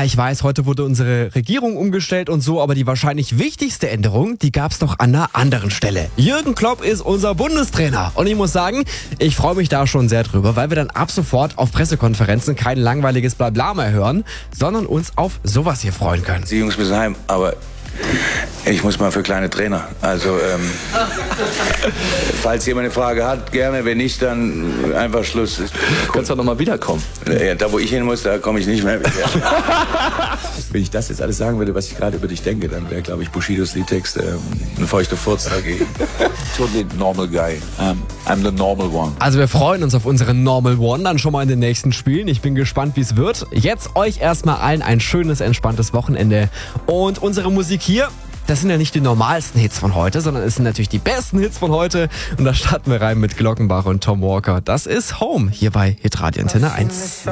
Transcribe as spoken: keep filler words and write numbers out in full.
Ja, ich weiß, heute wurde unsere Regierung umgestellt und so, aber die wahrscheinlich wichtigste Änderung, die gab's doch an einer anderen Stelle. Jürgen Klopp ist unser Bundestrainer und ich muss sagen, ich freue mich da schon sehr drüber, weil wir dann ab sofort auf Pressekonferenzen kein langweiliges Blabla mehr hören, sondern uns auf sowas hier freuen können. Sie Jungs müssen heim, aber ich muss mal für kleine Trainer. Also, ähm, falls jemand eine Frage hat, gerne. Wenn nicht, dann einfach Schluss. Du kannst doch nochmal wiederkommen. Ja, da, wo ich hin muss, da komme ich nicht mehr. Wenn ich das jetzt alles sagen würde, was ich gerade über dich denke, dann wäre, glaube ich, Bushidos Liedtext ähm, ein feuchter Furz dagegen. Totally normal guy. Um, I'm the normal one. Also wir freuen uns auf unseren Normal One dann schon mal in den nächsten Spielen. Ich bin gespannt, wie es wird. Jetzt euch erstmal allen ein schönes, entspanntes Wochenende. Und unsere Musik hier, das sind ja nicht die normalsten Hits von heute, sondern es sind natürlich die besten Hits von heute. Und da starten wir rein mit Glockenbach und Tom Walker. Das ist Home hier bei Hitradio Antenne eins.